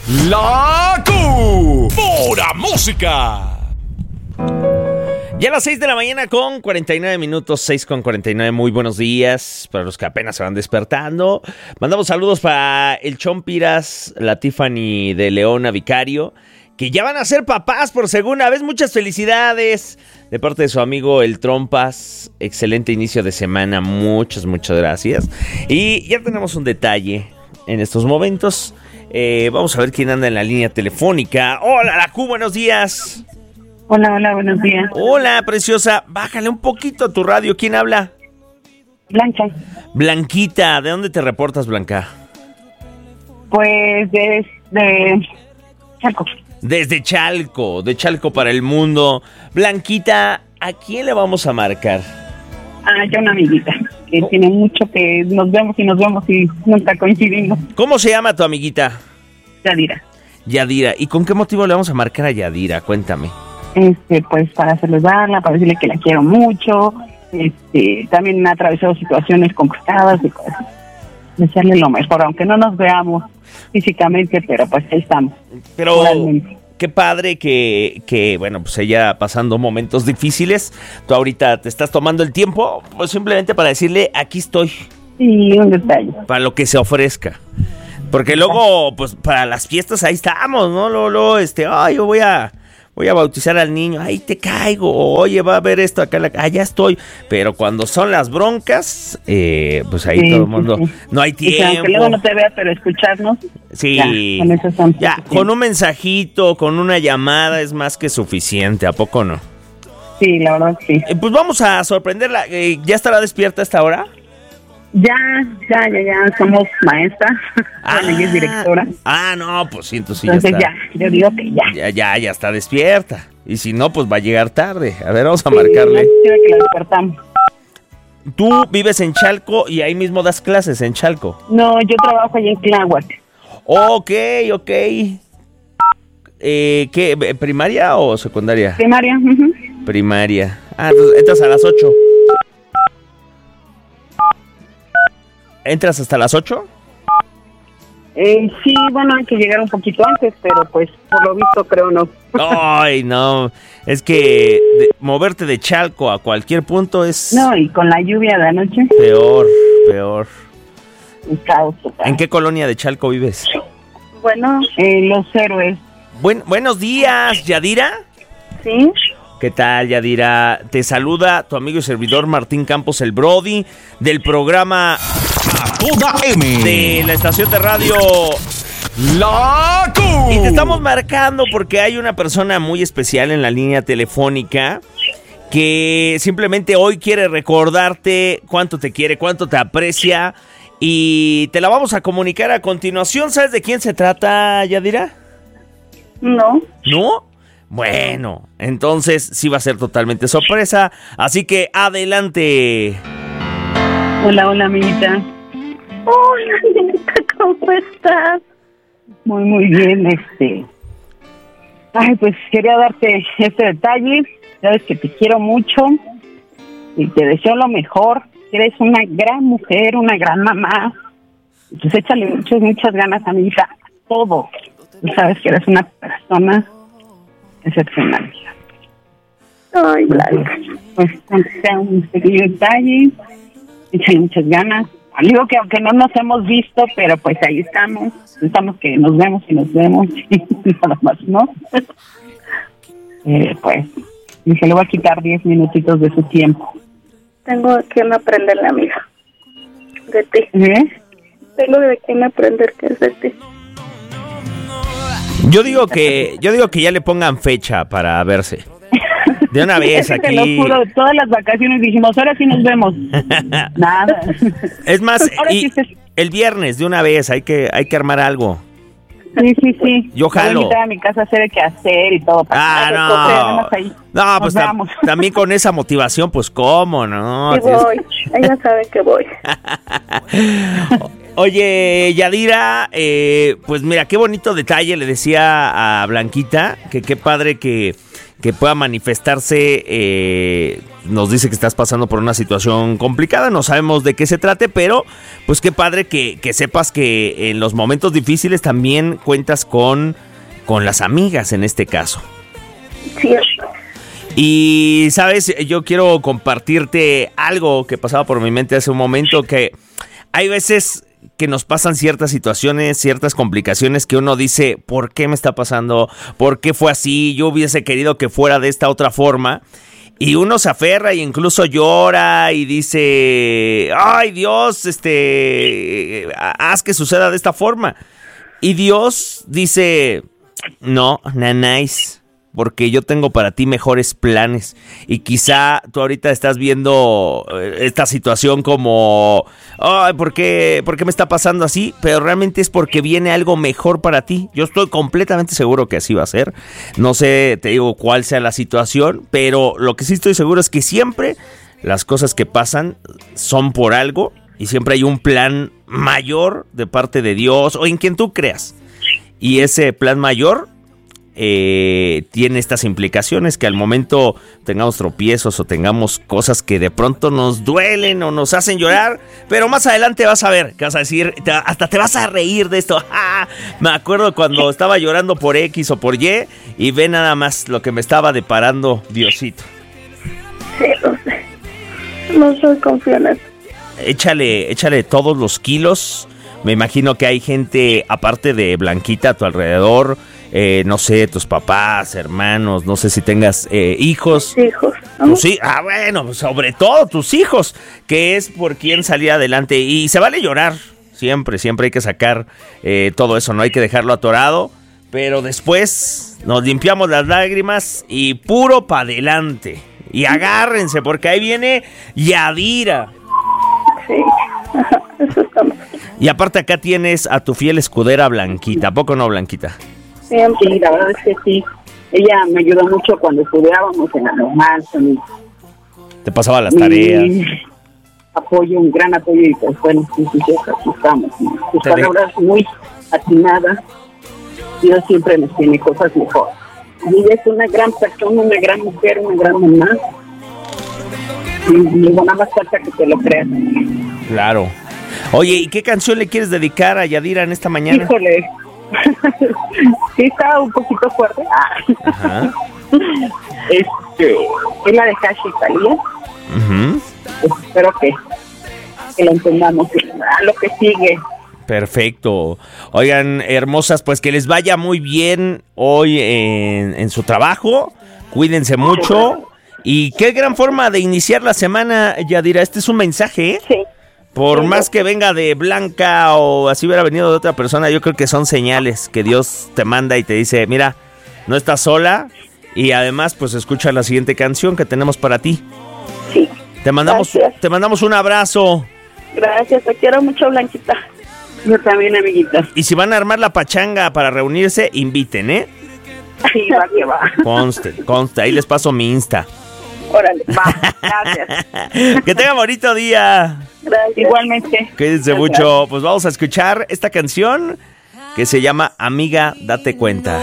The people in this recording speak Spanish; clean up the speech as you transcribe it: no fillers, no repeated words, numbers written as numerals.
La Pura Música. Ya a las 6 de la mañana con 49 minutos, 6 con 49, muy buenos días para los que apenas se van despertando. Mandamos saludos para el Chompiras, la Tiffany de Leona Vicario, que ya van a ser papás por segunda vez. Muchas felicidades de parte de su amigo el Trompas. Excelente inicio de semana, muchas gracias. Y ya tenemos un detalle en estos momentos. Vamos a ver quién anda en la línea telefónica. Hola, la Q, buenos días. Hola, buenos días. Hola, preciosa. Bájale un poquito a tu radio. ¿Quién habla? Blanca. Blanquita. ¿De dónde te reportas, Blanca? Pues desde Chalco. Desde Chalco. De Chalco para el mundo. Blanquita, ¿a quién le vamos a marcar? Yo una amiguita que tiene mucho que nos vemos y nunca coincidimos. ¿Cómo se llama tu amiguita? Yadira. Yadira. ¿Y con qué motivo le vamos a marcar a Yadira? Cuéntame. Pues para saludarla, para decirle que la quiero mucho. También ha atravesado situaciones complicadas y pues desearle lo mejor, aunque no nos veamos físicamente, pero pues ahí estamos. Pero qué padre que bueno, pues ella pasando momentos difíciles, tú ahorita te estás tomando el tiempo, pues simplemente para decirle, aquí estoy. Sí, un detalle. Para lo que se ofrezca. Porque luego, pues para las fiestas ahí estamos, ¿no? Luego, yo voy a bautizar al niño, ahí te caigo, oye, va a ver esto acá, ya estoy. Pero cuando son las broncas, pues ahí sí, todo el mundo, sí. No hay tiempo. Aunque luego no te vea, pero escucharnos. Sí, con un mensajito, con una llamada es más que suficiente, ¿a poco no? Sí, la verdad sí. Pues vamos a sorprenderla, ¿ya estará despierta a esta hora? Ya somos maestras, ella es directora. No, pues sí, entonces ya está. Yo digo que ya está despierta. Y si no, pues va a llegar tarde. A ver, vamos a marcarle. Quiero que la despertamos. ¿Tú vives en Chalco y ahí mismo das clases en Chalco? No, yo trabajo allí en Tláhuac. Ok. ¿Qué? ¿Primaria o secundaria? Primaria. Primaria. Entonces entras a las 8. ¿Entras hasta las 8? Sí, bueno, hay que llegar un poquito antes, pero pues por lo visto creo no. Ay, no, es que moverte de Chalco a cualquier punto es... No, y con la lluvia de anoche. Peor. Un caos total. ¿En qué colonia de Chalco vives? Bueno, Los Héroes. Buenos días, Yadira. Sí. ¿Qué tal, Yadira? Te saluda tu amigo y servidor Martín Campos, el Brody, del programa A Toda M, de la estación de radio La Q. Y te estamos marcando porque hay una persona muy especial en la línea telefónica que simplemente hoy quiere recordarte cuánto te quiere, cuánto te aprecia, y te la vamos a comunicar a continuación. ¿Sabes de quién se trata, Yadira? No. ¿No? Bueno, entonces sí va a ser totalmente sorpresa, así que adelante. Hola, amiguita. Hola, amiguita, ¿cómo estás? Muy bien, pues quería darte este detalle. Sabes que te quiero mucho y te deseo lo mejor. Eres una gran mujer, una gran mamá. Entonces échale muchas ganas, amiguita, todo. Tú sabes que eres una persona excepcional. Ay, Blanca. Pues sea un pequeño detalle, échale muchas ganas. Digo que aunque no nos hemos visto, pero pues ahí estamos. Pensamos que nos vemos y nada más, ¿no? Pues dije, le voy a quitar 10 minutitos de su tiempo. Tengo de quién aprenderle, amiga. De ti. Tengo de quién aprender que es de ti. Yo digo que ya le pongan fecha para verse. De una vez aquí. Te lo juro, todas las vacaciones dijimos, ahora sí nos vemos. Nada. Es más, el viernes de una vez hay que armar algo. Sí. Yo jalo. Voy a mi casa a hacer el quehacer y todo. No, pues también con esa motivación, pues cómo, ¿no? Sí voy, ella sabe que voy. Oye, Yadira, pues mira, qué bonito detalle, le decía a Blanquita, que qué padre que pueda manifestarse. Nos dice que estás pasando por una situación complicada, no sabemos de qué se trate, pero pues qué padre que sepas que en los momentos difíciles también cuentas con las amigas en este caso. Sí. Y, ¿sabes? Yo quiero compartirte algo que pasaba por mi mente hace un momento, que hay veces que nos pasan ciertas situaciones, ciertas complicaciones que uno dice, ¿por qué me está pasando? ¿Por qué fue así? Yo hubiese querido que fuera de esta otra forma. Y uno se aferra e incluso llora y dice, ¡ay, Dios, haz que suceda de esta forma! Y Dios dice, no, nanáis, porque yo tengo para ti mejores planes. Y quizá tú ahorita estás viendo esta situación como, ay, ¿por qué me está pasando así? Pero realmente es porque viene algo mejor para ti. Yo estoy completamente seguro que así va a ser. No sé, te digo, cuál sea la situación, pero lo que sí estoy seguro es que siempre las cosas que pasan son por algo y siempre hay un plan mayor de parte de Dios o en quien tú creas. Y ese plan mayor tiene estas implicaciones, que al momento tengamos tropiezos o tengamos cosas que de pronto nos duelen o nos hacen llorar, pero más adelante vas a ver, que vas a decir, hasta te vas a reír de esto. Me acuerdo cuando estaba llorando por X o por Y y ve nada más lo que me estaba deparando Diosito. Sí, lo sé. No soy confiante. Échale todos los kilos. Me imagino que hay gente, aparte de Blanquita, a tu alrededor, no sé, tus papás, hermanos, no sé si tengas hijos. Hijos, ¿no? Pues sí, bueno, sobre todo tus hijos, que es por quien salir adelante. Y se vale llorar, siempre hay que sacar todo eso, no hay que dejarlo atorado. Pero después nos limpiamos las lágrimas y puro pa' adelante. Y agárrense, porque ahí viene Yadira. Sí, eso estamos. Y aparte acá tienes a tu fiel escudera Blanquita. ¿A poco no, Blanquita? Siempre, sí, la verdad es que sí. Ella me ayudó mucho cuando estudiábamos en la normal. Te pasaba las tareas. Apoyo, un gran apoyo, y pues bueno, sí, aquí estamos. Sus palabras muy atinadas. Dios siempre nos tiene cosas mejores. Y ella es una gran persona, una gran mujer, una gran mamá. Y nada más falta que te lo creas. Claro. Oye, ¿y qué canción le quieres dedicar a Yadira en esta mañana? Híjole. Sí, está un poquito fuerte. Ajá. Es la de Hash Italia. Uh-huh. Espero que la entendamos. Lo que sigue. Perfecto. Oigan, hermosas, pues que les vaya muy bien hoy en su trabajo. Cuídense mucho. Y qué gran forma de iniciar la semana, Yadira. Este es un mensaje, ¿eh? Sí. Por más que venga de Blanca o así hubiera venido de otra persona, yo creo que son señales que Dios te manda y te dice, mira, no estás sola. Y además, pues escucha la siguiente canción que tenemos para ti. Sí. Te mandamos un abrazo. Gracias, te quiero mucho, Blanquita. Yo también, amiguita. Y si van a armar la pachanga para reunirse, inviten, ¿eh? Sí, va que va. Conste, ahí les paso mi Insta. Órale, va, gracias. Que tengan bonito día. Gracias. Igualmente. Cuídense mucho. Pues vamos a escuchar esta canción que se llama Amiga, date cuenta.